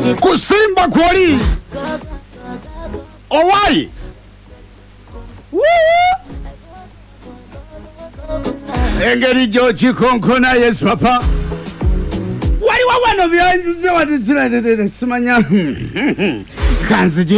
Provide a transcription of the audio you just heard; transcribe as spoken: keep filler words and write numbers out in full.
kusimba kwoli owai engeri George konkona yes papa wali wawano byanjize watitsira simanya kanzi